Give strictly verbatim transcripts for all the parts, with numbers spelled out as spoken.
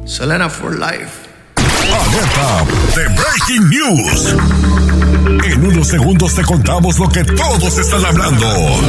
Selena for life. Alerta de Breaking News. En unos segundos te contamos lo que todos están hablando.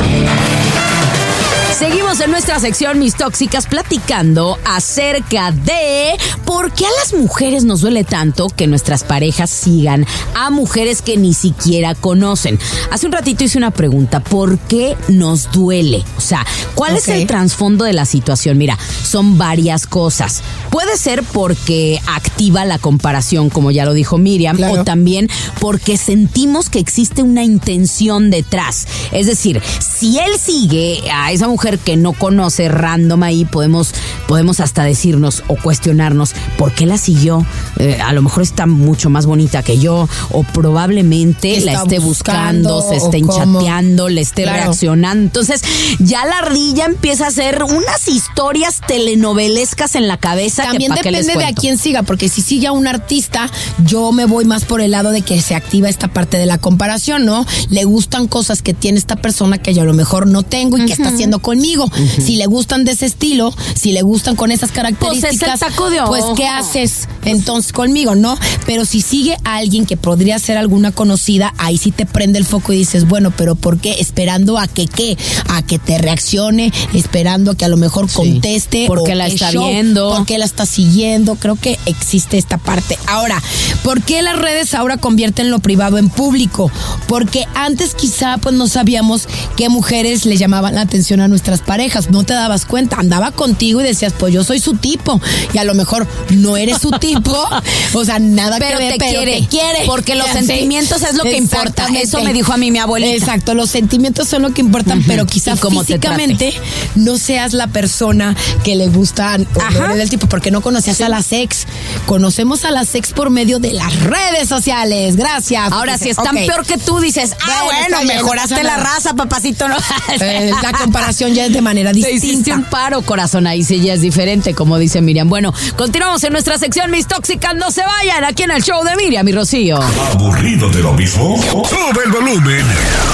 Seguimos en nuestra sección Mis Tóxicas platicando acerca de por qué a las mujeres nos duele tanto que nuestras parejas sigan a mujeres que ni siquiera conocen. Hace un ratito hice una pregunta, ¿por qué nos duele? O sea, ¿cuál okay. es el trasfondo de la situación? Mira, son varias cosas. Puede ser porque activa la comparación, como ya lo dijo Miriam, claro. o también porque sentimos que existe una intención detrás. Es decir, si él sigue a esa mujer que no conoce random ahí, podemos, podemos hasta decirnos o cuestionarnos por qué la siguió. Eh, a lo mejor está mucho más bonita que yo, o probablemente la esté buscando, buscando se estén chateando, le esté claro. reaccionando. Entonces ya la ardilla empieza a hacer unas historias telenovelescas en la cabeza. También que depende de a quién siga, porque si sigue a un artista, yo me voy más por el lado de que se activa esta parte de la comparación, ¿no? Le gustan cosas que tiene esta persona que yo a lo mejor no tengo y uh-huh. que está haciendo conmigo. Uh-huh. Si le gustan de ese estilo, si le gustan con esas características, pues, es el taco de ojo. Pues ¿qué haces entonces conmigo, no? Pero si sigue a alguien que podría ser alguna conocida, ahí sí te prende el foco y dices, bueno, pero ¿por qué? Esperando a que qué, a que te reaccione, esperando a que a lo mejor sí. conteste, porque la está show, viendo, porque la está siguiendo. Creo que existe esta parte. Ahora, ¿por qué las redes ahora convierten lo privado en público? Porque antes quizá pues no sabíamos qué mujeres le llamaban la atención a nuestras parejas, no te dabas cuenta, andaba contigo y decías, pues yo soy su tipo, y a lo mejor no eres su tipo, o sea, nada pero que ver, te pero quiere, te quiere, porque los sentimientos es lo que importa, eso me dijo a mí mi abuelita. Exacto, los sentimientos son lo que importan, uh-huh. pero quizás físicamente no seas la persona que le gustan o no eres del tipo, porque no conocías sí. a las ex, conocemos a las ex por medio de las redes sociales, gracias. Ahora, si están okay. peor que tú, dices, ah, bueno, bueno mejoraste la raza, papacito, no. Eh, la comparación ya es de manera distinta. Te hiciste un paro, corazón, ahí sí ya es diferente, como dice Miriam. Bueno, continuamos en nuestra sección Mis Tóxicas, no se vayan, aquí en el show de Miriam y Rocío. ¿Aburrido de lo mismo? Sube el volumen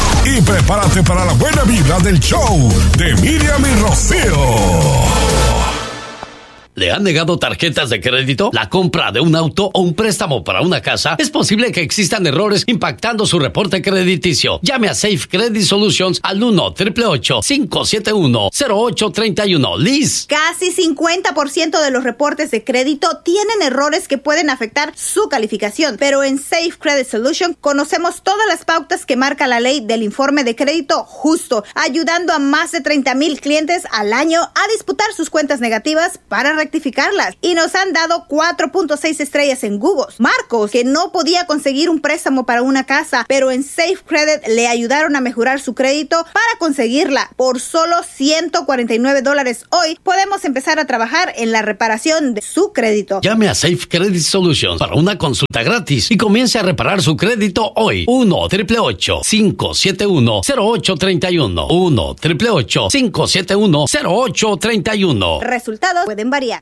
y prepárate para la buena vibra del show de Miriam y Rocío. ¿Le han negado tarjetas de crédito? ¿La compra de un auto o un préstamo para una casa? Es posible que existan errores impactando su reporte crediticio. Llame a Safe Credit Solutions al uno, ocho ocho ocho, cinco siete uno, cero ocho tres uno. Liz. Casi cincuenta por ciento de los reportes de crédito tienen errores que pueden afectar su calificación. Pero en Safe Credit Solutions conocemos todas las pautas que marca la ley del informe de crédito justo, ayudando a más de treinta mil clientes al año a disputar sus cuentas negativas para rectificarlas, y nos han dado cuatro punto seis estrellas en Google. Marcos, que no podía conseguir un préstamo para una casa, pero en Safe Credit le ayudaron a mejorar su crédito para conseguirla. Por solo ciento cuarenta y nueve dólares hoy, podemos empezar a trabajar en la reparación de su crédito. Llame a Safe Credit Solutions para una consulta gratis y comience a reparar su crédito hoy. uno, ocho ocho ocho, cinco siete uno, cero ocho tres uno. uno, ocho ocho ocho, cinco siete uno, cero ocho tres uno. Resultados pueden variar.